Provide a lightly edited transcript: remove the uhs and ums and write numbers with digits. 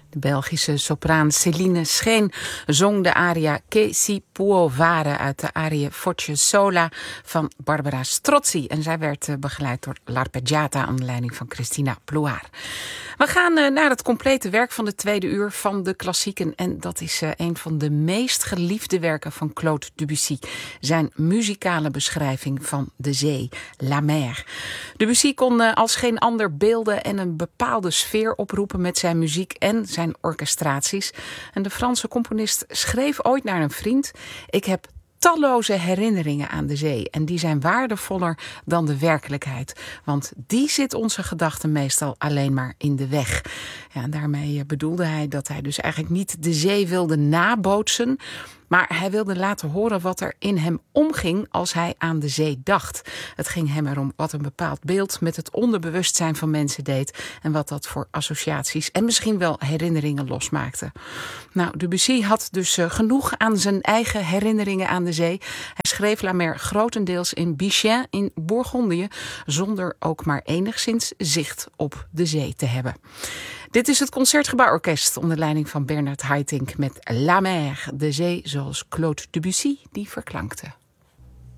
De Belgische sopraan Céline Scheen zong de aria Che si può fare uit de arie Voce Sola van Barbara Strozzi. En zij werd begeleid door L'Arpeggiata onder leiding van Christina Plouard. We gaan naar het complete werk van de tweede uur van de klassieken. En dat is een van de meest geliefde werken van Claude Debussy. Zijn muzikale beschrijving van de zee, La Mer. Debussy kon als geen ander beelden en een bepaalde sfeer oproepen met zijn muziek en zijn orchestraties. En de Franse componist schreef ooit naar een vriend: ik heb talloze herinneringen aan de zee en die zijn waardevoller dan de werkelijkheid. Want die zit onze gedachten meestal alleen maar in de weg. Ja, en daarmee bedoelde hij dat hij dus eigenlijk niet de zee wilde nabootsen, maar hij wilde laten horen wat er in hem omging als hij aan de zee dacht. Het ging hem erom wat een bepaald beeld met het onderbewustzijn van mensen deed en wat dat voor associaties en misschien wel herinneringen losmaakte. Nou, Debussy had dus genoeg aan zijn eigen herinneringen aan de zee. Hij schreef La Mer grotendeels in Bichen in Bourgondië, zonder ook maar enigszins zicht op de zee te hebben. Dit is het Concertgebouworkest onder leiding van Bernard Haitink met La Mer, de zee zoals Claude Debussy die verklankte.